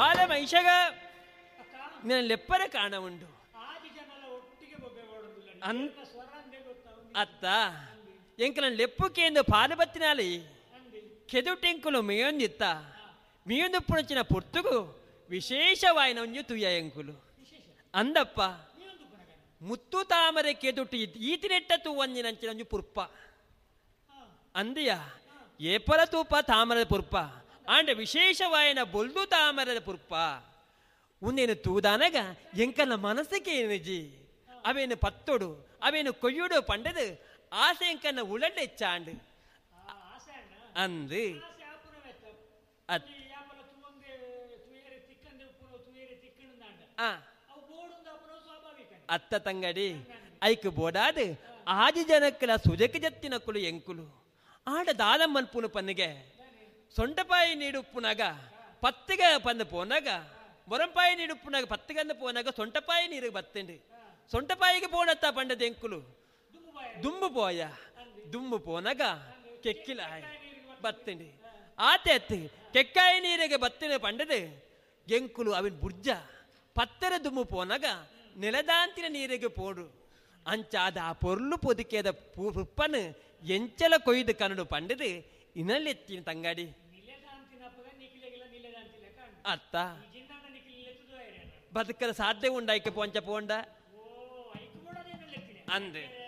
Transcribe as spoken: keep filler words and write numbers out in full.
ಬಾಲ ಮೈಷಗ ನಾನು ಲೆಪ್ಪರ ಕಾಣ ಉಂಡು ಅತ್ತ ಎಂಕ ನನ್ನ ಲೆಪ್ಪಕ್ಕೆ ಎಂದು ಪಾಲು ಬತ್ತಿನಾಲಿ ಕೆದುಟೆಂಕುಲು ಮೇಯೊಂದಿತ್ತ ಮೇಯೊಂದು ಪುಣಚಿನ ಪುರ್ತುಗು ವಿಶೇಷವಾಯಿನ ಒಂಜು ತುಯ್ಯ ಎಂಕುಲು ಅಂದಪ್ಪ ಮುತ್ತು ತಾಮರೆ ಕೆದುಟ್ಟು ಈತಿನೆಟ್ಟ ತೂವಂಜಿನಂಚಿನ ಒಂಜು ಪುರ್ಪ ಅಂದಿಯ ಏಪಲ ತೂಪ ತಾಮರದ ಪುರ್ಪ ಆಂಡ ವಿಶೇಷವಾಯಿನ ಬೊಲ್ದು ತಾಮರದ ಪುರ್ಪ ಉಂದೇನು ತೂದಾನಗ ಎಂಕನ ಮನಸ್ಸಿಗೆ ಏನಿಜಿ ಅವೇನು ಪತ್ತೊಡು ಅವೇನು ಕೊಯ್ಯುಡು ಪಂಡದು ಆಸೆ ಎಂಕನ್ನ ಉಳಡ್ಡೆ ಚಾಂಡು ಅಂದು ಅತ್ತ ತಂಗಡಿ ಐಕ್ ಬೋಡಾದು ಆಜಿ ಜನಕ್ಕಲ ಸುಜಕ ಜತ್ತಿನ ಕುಲು ಎಂಕುಲು ಆಡ ದಾದಮ್ಮನ್ ಪುನು ಪನ್ನಿಗೆ ಸೊಂಟಪಾಯಿ ನೀಡುಪ್ಪುನಾಗ ಪತ್ತಿಗೆ ಪಂದು ಪೋನಾಗ ಮೊರಂಪಾಯಿ ನೀಡುಪ್ಪುನಾಗ ಪತ್ತಿಗಂದು ಪೋನಾಗ ಸೊಂಟಪಾಯಿ ನೀರಿಗೆ ಬತ್ತಂಡಿ ಸೊಂಟಪಾಯಿಗೆ ಪೋಡತ್ತ ಪಂಡದ ಎಂಕುಲು ದುಂಬು ಪೋಯ ದುಂಬು ಪೋನಾಗ ಕೆಕ್ಕಿಲ ಬತ್ತಂಡಿ ಆತೆ ಅತ್ತಿ ಕೆಕ್ಕಾಯಿ ನೀರಿಗೆ ಬತ್ತಿನ ಪಂಡದು ಎಂಕುಲು ಅವಿನ ಬುರ್ಜ ಪತ್ತರ ದುಮ್ಮು ಪೋನಾಗ ನೆಲದಾಂತಿನ ನೀರಿಗೆ ಪೋಡು ಅಂಚಾದ ಆ ಪೊರ್ಲು ಪೊದಿಕೆದ ಪುಪ್ಪನು ಎಂಚಲ ಕೊಯ್ದು ಕನ್ನಡು ಪಂಡದು ಇನ್ನೆತ್ತಿನ ತಂಗಾಡಿ ಅತ್ತ ಬದುಕಲು ಸಾಧ್ಯ ಉಂಡ ಐಕೆ ಪೋಂಚ ಪೋಂಡ ಅಂದೆ